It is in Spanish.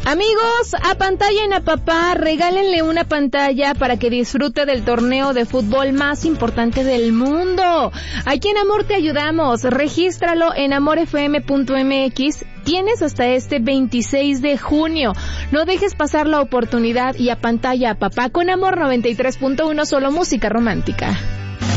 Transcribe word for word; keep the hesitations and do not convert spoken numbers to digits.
Amigos, apantallen a papá, regálenle una pantalla para que disfrute del torneo de fútbol más importante del mundo. Aquí en Amor te ayudamos, regístralo en amor f m punto m x, tienes hasta este veintiséis de junio. No dejes pasar la oportunidad y apantalla a papá con Amor noventa y tres punto uno, solo música romántica.